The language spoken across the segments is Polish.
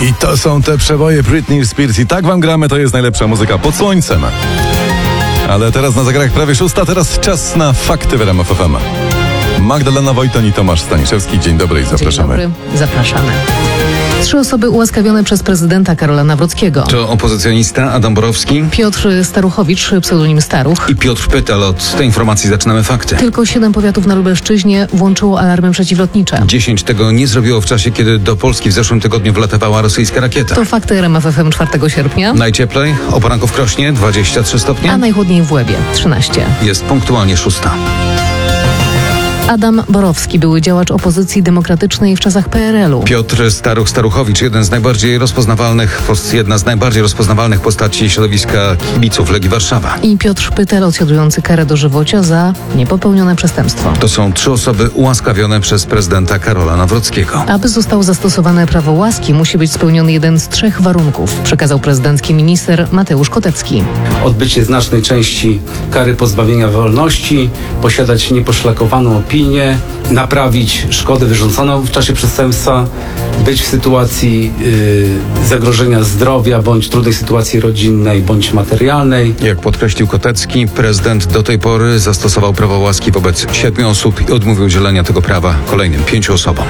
I to są te przeboje Britney Spears. I tak wam gramy, to jest najlepsza muzyka pod słońcem. Ale teraz na zegarach prawie 6, teraz czas na fakty w RMF FM. Magdalena Wojton i Tomasz Staniszewski. Dzień dobry i zapraszamy. Dzień dobry, zapraszamy. 3 osoby ułaskawione przez prezydenta Karola Nawrockiego. To opozycjonista Adam Borowski, Piotr Staruchowicz, pseudonim Staruch. i Piotr Pytel. Od tej informacji zaczynamy fakty. Tylko 7 powiatów na Lubelszczyźnie włączyło alarmy przeciwlotnicze. 10 tego nie zrobiło w czasie, kiedy do Polski w zeszłym tygodniu wlatywała rosyjska rakieta. To fakty RMF FM 4 sierpnia, Najcieplej o poranku w Krośnie 23 a stopnie. najchłodniej w Łebie 13. Jest punktualnie 6. Adam Borowski, były działacz opozycji demokratycznej w czasach PRL-u. Piotr Staruchowicz, jedna z najbardziej rozpoznawalnych postaci środowiska kibiców Legii Warszawa. I Piotr Pytel, odsiadujący karę dożywocia za niepopełnione przestępstwo. To są 3 osoby ułaskawione przez prezydenta Karola Nawrockiego. Aby zostało zastosowane prawo łaski, musi być spełniony jeden z 3 warunków, przekazał prezydencki minister Mateusz Kotecki. Odbycie znacznej części kary pozbawienia wolności, posiadać nieposzlakowaną opinię, naprawić szkodę wyrządzoną w czasie przestępstwa, być w sytuacji zagrożenia zdrowia bądź trudnej sytuacji rodzinnej bądź materialnej. Jak podkreślił Kotecki, prezydent do tej pory zastosował prawo łaski wobec 7 osób i odmówił udzielenia tego prawa kolejnym 5 osobom.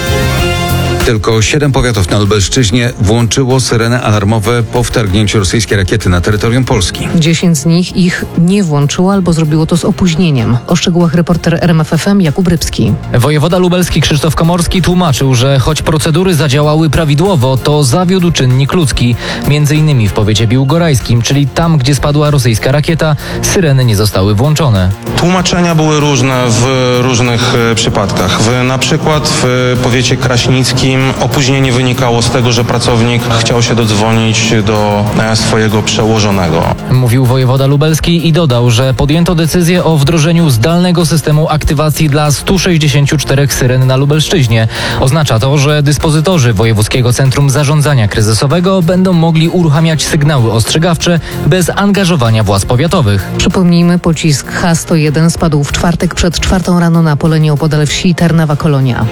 Tylko 7 powiatów na Lubelszczyźnie włączyło syreny alarmowe po wtargnięciu rosyjskiej rakiety na terytorium Polski. 10 z nich ich nie włączyło albo zrobiło to z opóźnieniem. O szczegółach reporter RMF FM Jakub Rybski. Wojewoda lubelski Krzysztof Komorski tłumaczył, że choć procedury zadziałały prawidłowo, to zawiódł czynnik ludzki. Między innymi w powiecie biłgorajskim, czyli tam, gdzie spadła rosyjska rakieta, syreny nie zostały włączone. Tłumaczenia były różne w różnych przypadkach. Na przykład w powiecie kraśnickim opóźnienie wynikało z tego, że pracownik chciał się dodzwonić do swojego przełożonego. Mówił wojewoda lubelski i dodał, że podjęto decyzję o wdrożeniu zdalnego systemu aktywacji dla 164 syren na Lubelszczyźnie. Oznacza to, że dyspozytorzy Wojewódzkiego Centrum Zarządzania Kryzysowego będą mogli uruchamiać sygnały ostrzegawcze bez angażowania władz powiatowych. Przypomnijmy, pocisk H-101 spadł w czwartek przed 4 rano na Polenie opodal wsi Tarnawa-Kolonia.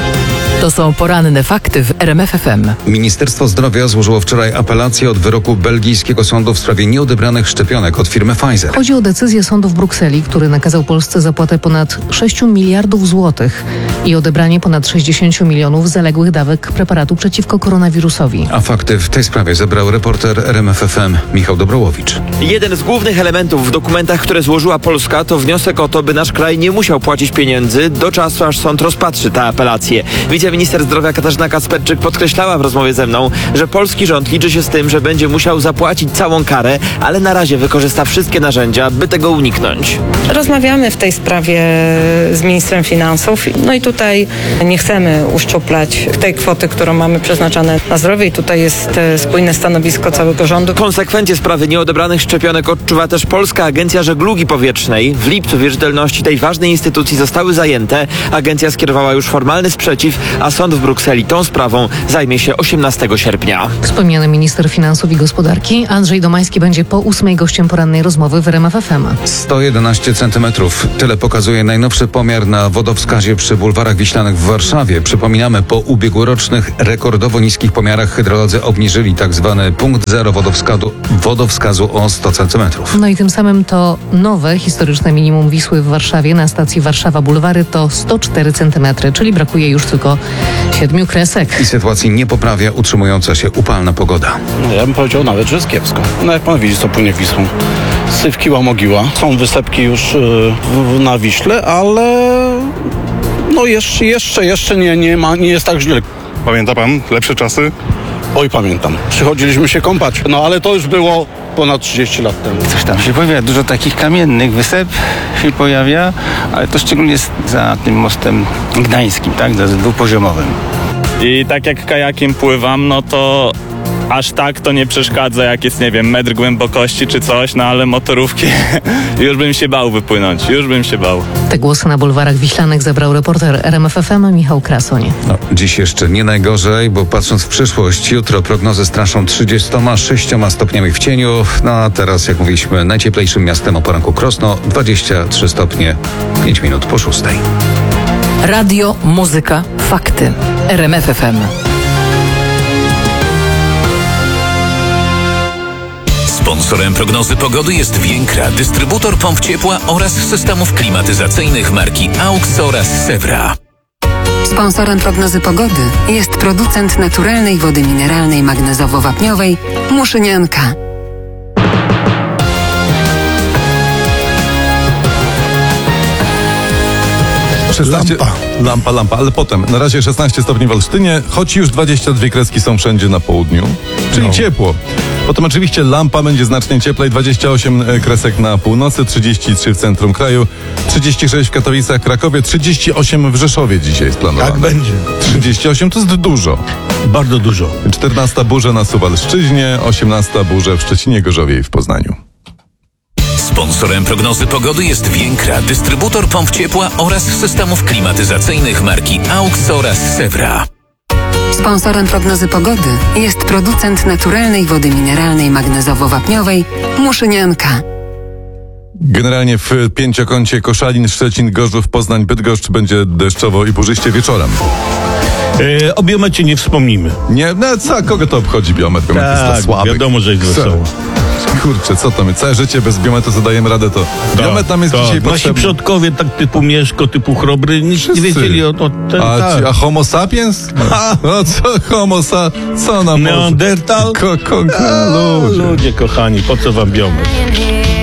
To są poranne fakty w RMF FM. Ministerstwo Zdrowia złożyło wczoraj apelację od wyroku belgijskiego sądu w sprawie nieodebranych szczepionek od firmy Pfizer. Chodzi o decyzję sądu w Brukseli, który nakazał Polsce zapłatę ponad 6 miliardów złotych i odebranie ponad 60 milionów zaległych dawek preparatu przeciwko koronawirusowi. A fakty w tej sprawie zebrał reporter RMF FM Michał Dobrołowicz. Jeden z głównych elementów w dokumentach, które złożyła Polska, to wniosek o to, by nasz kraj nie musiał płacić pieniędzy do czasu, aż sąd rozpatrzy tę apelację. Wiceminister zdrowia Katarzyna Kacperczyk podkreślała w rozmowie ze mną, że polski rząd liczy się z tym, że będzie musiał zapłacić całą karę, ale na razie wykorzysta wszystkie narzędzia, by tego uniknąć. Rozmawiamy w tej sprawie z ministrem finansów. No i tutaj nie chcemy uszczuplać tej kwoty, którą mamy przeznaczone na zdrowie i tutaj jest spójne stanowisko całego rządu. Konsekwencje sprawy nieodebranych szczepionek odczuwa też Polska Agencja Żeglugi Powietrznej. W lipcu wierzytelności tej ważnej instytucji zostały zajęte. Agencja skierowała już formalny sprzeciw, a sąd w Brukseli tą sprawą zajmie się 18 sierpnia. Wspomniany minister finansów i gospodarki Andrzej Domański będzie po 8 gościem porannej rozmowy w RMF FM. 111 cm. Tyle pokazuje najnowszy pomiar na wodowskazie przy bulwarach wiślanych w Warszawie. Przypominamy, po ubiegłorocznych rekordowo niskich pomiarach hydrolodzy obniżyli tzw. punkt zero wodowskazu o 100 cm. No i tym samym to nowe historyczne minimum Wisły w Warszawie na stacji Warszawa Bulwary to 104 cm, czyli brakuje już tylko 7 kresek. I sytuacji nie poprawia utrzymująca się upalna pogoda. Ja bym powiedział nawet, że jest kiepsko. No jak pan widzi, to płynie Wisłą. Sywki łamogiła. Są wysepki już na Wiśle, ale no jeszcze nie jest tak źle. Pamięta pan lepsze czasy? Oj, pamiętam. Przychodziliśmy się kąpać. No ale to już było ponad 30 lat temu. Coś tam się pojawia, dużo takich kamiennych wysep się pojawia, ale to szczególnie jest za tym mostem gdańskim, tak, za dwupoziomowym. I tak jak kajakiem pływam, no to aż tak to nie przeszkadza, jak jest, nie wiem, metr głębokości czy coś, no ale motorówki już bym się bał wypłynąć, Te głosy na bulwarach wiślanych zebrał reporter RMF FM Michał Krasoń. No, dziś jeszcze nie najgorzej, bo patrząc w przyszłość, jutro prognozy straszą 36 stopniami w cieniu, no a teraz, jak mówiliśmy, najcieplejszym miastem o poranku Krosno, 23 stopnie, 5 minut po 6. Radio, muzyka, fakty. RMF FM. Sponsorem prognozy pogody jest Więkra, dystrybutor pomp ciepła oraz systemów klimatyzacyjnych marki AUX oraz Sewra. Sponsorem prognozy pogody jest producent naturalnej wody mineralnej magnezowo-wapniowej Muszynianka. Lampa, ale potem. Na razie 16 stopni w Olsztynie, choć już 22 kreski są wszędzie na południu, czyli ciepło. Potem oczywiście lampa będzie znacznie cieplej, 28 kresek na północy, 33 w centrum kraju, 36 w Katowicach, Krakowie, 38 w Rzeszowie dzisiaj jest planowane. Tak będzie. 38 to jest dużo. Bardzo dużo. 14 burza na Suwalszczyźnie, 18 burza w Szczecinie, Gorzowie i w Poznaniu. Sponsorem prognozy pogody jest Więkra, dystrybutor pomp ciepła oraz systemów klimatyzacyjnych marki AUX oraz Sewra. Sponsorem prognozy pogody jest producent naturalnej wody mineralnej magnezowo-wapniowej Muszynianka. Generalnie w pięciokącie Koszalin, Szczecin, Gorzów, Poznań, Bydgoszcz będzie deszczowo i burzyście wieczorem. O biometrze nie wspomnimy. Nie, no co, kogo to obchodzi biometr? Biometr jest dla słabych. Wiadomo, że jest wesoło. Kurczę, co to my? Całe życie bez biometru zadajemy radę, to biometr nam jest dzisiaj Nasi potrzebny. przodkowie, tak typu Mieszko, typu Chrobry, nic nie wiedzieli o ten, A homo sapiens? No co homo co nam Neandertal? Ludzie. Ludzie kochani, po co wam biometr?